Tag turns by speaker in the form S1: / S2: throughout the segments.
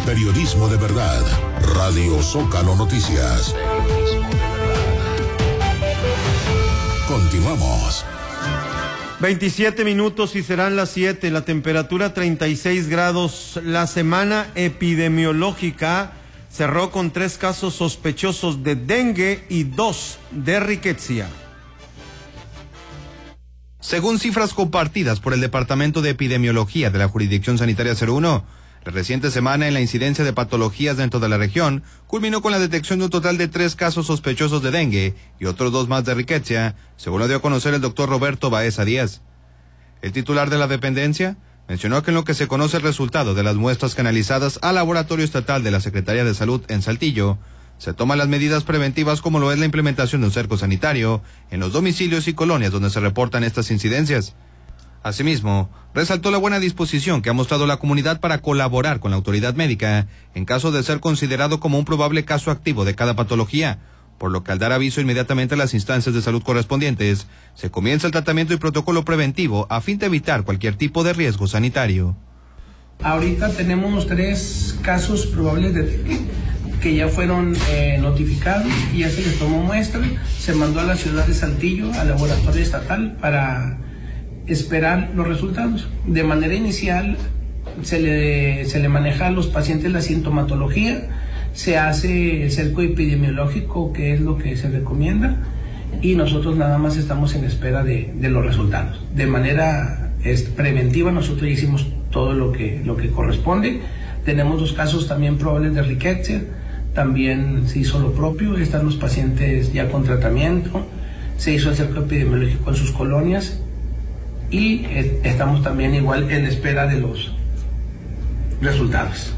S1: Periodismo de verdad. Radio Zócalo Noticias. Periodismo de verdad. Continuamos.
S2: 27 minutos y serán las 7, la temperatura 36 grados. La semana epidemiológica cerró con 3 casos sospechosos de dengue y 2 de riqueza.
S3: Según cifras compartidas por el Departamento de Epidemiología de la Jurisdicción Sanitaria 01, la reciente semana en la incidencia de patologías dentro de la región culminó con la detección de un total de 3 casos sospechosos de dengue y otros 2 más de riqueza, según lo dio a conocer el doctor Roberto Baeza Díaz. El titular de la dependencia mencionó que en lo que se conoce el resultado de las muestras canalizadas al Laboratorio Estatal de la Secretaría de Salud en Saltillo, se toman las medidas preventivas como lo es la implementación de un cerco sanitario en los domicilios y colonias donde se reportan estas incidencias. Asimismo, resaltó la buena disposición que ha mostrado la comunidad para colaborar con la autoridad médica en caso de ser considerado como un probable caso activo de cada patología, por lo que al dar aviso inmediatamente a las instancias de salud correspondientes, se comienza el tratamiento y protocolo preventivo a fin de evitar cualquier tipo de riesgo sanitario.
S4: Ahorita tenemos 3 casos probables de dengue que ya fueron notificados y ya se les tomó muestra, se mandó a la ciudad de Saltillo, al laboratorio estatal, para esperar los resultados. De manera inicial se le maneja a los pacientes la sintomatología, se hace el cerco epidemiológico, que es lo que se recomienda, y nosotros nada más estamos en espera de los resultados. De manera preventiva nosotros ya hicimos todo lo que corresponde. Tenemos 2 casos también probables de riqueza, también se hizo lo propio, están los pacientes ya con tratamiento, se hizo el cerco epidemiológico en sus colonias y estamos también igual en espera de los resultados.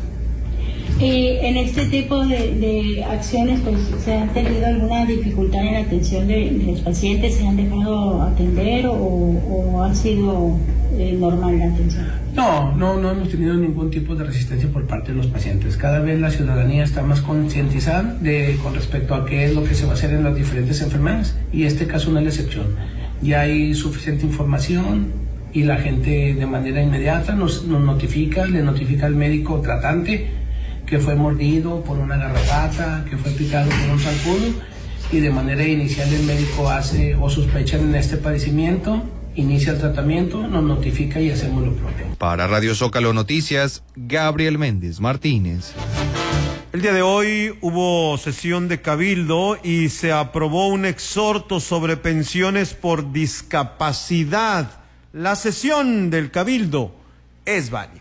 S5: En este tipo de acciones, pues, ¿se han tenido alguna dificultad en la atención de los pacientes? ¿Se han dejado atender o ha sido normal la atención?
S4: No hemos tenido ningún tipo de resistencia por parte de los pacientes. Cada vez la ciudadanía está más concientizada con respecto a qué es lo que se va a hacer en las diferentes enfermedades, y este caso no es la excepción. Ya hay suficiente información y la gente de manera inmediata nos notifica, le notifica al médico tratante que fue mordido por una garrapata, que fue picado por un zancudo, y de manera inicial el médico hace o sospecha en este padecimiento, inicia el tratamiento, nos notifica y hacemos lo propio.
S3: Para Radio Zócalo Noticias, Gabriel Méndez Martínez.
S2: El día de hoy hubo sesión de Cabildo y se aprobó un exhorto sobre pensiones por discapacidad. La sesión del Cabildo es válida.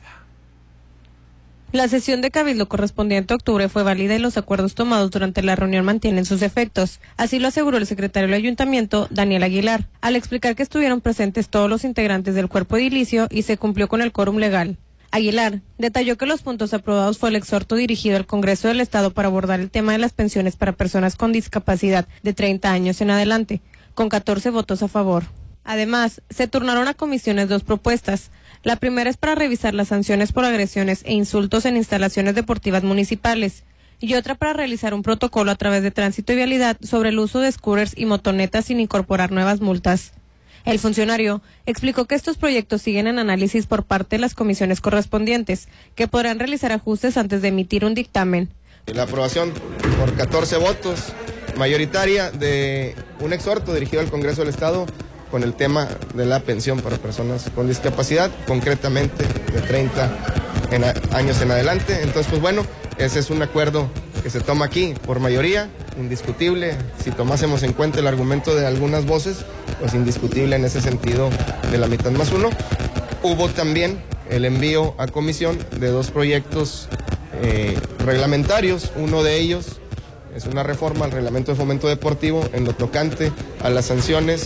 S6: La sesión de Cabildo correspondiente a octubre fue válida y los acuerdos tomados durante la reunión mantienen sus efectos. Así lo aseguró el secretario del Ayuntamiento, Daniel Aguilar, al explicar que estuvieron presentes todos los integrantes del cuerpo edilicio y se cumplió con el quórum legal. Aguilar detalló que los puntos aprobados fue el exhorto dirigido al Congreso del Estado para abordar el tema de las pensiones para personas con discapacidad de 30 años en adelante, con 14 votos a favor. Además, se turnaron a comisiones 2 propuestas. La primera es para revisar las sanciones por agresiones e insultos en instalaciones deportivas municipales, y otra para realizar un protocolo a través de Tránsito y Vialidad sobre el uso de scooters y motonetas sin incorporar nuevas multas. El funcionario explicó que estos proyectos siguen en análisis por parte de las comisiones correspondientes, que podrán realizar ajustes antes de emitir un dictamen.
S7: La aprobación por 14 votos mayoritaria de un exhorto dirigido al Congreso del Estado con el tema de la pensión para personas con discapacidad, concretamente de 30 años en adelante. Entonces, pues bueno, ese es un acuerdo que se toma aquí por mayoría, indiscutible. Si tomásemos en cuenta el argumento de algunas voces, pues indiscutible en ese sentido de la mitad más 1. Hubo también el envío a comisión de 2 proyectos reglamentarios. Uno de ellos es una reforma al reglamento de fomento deportivo en lo tocante a las sanciones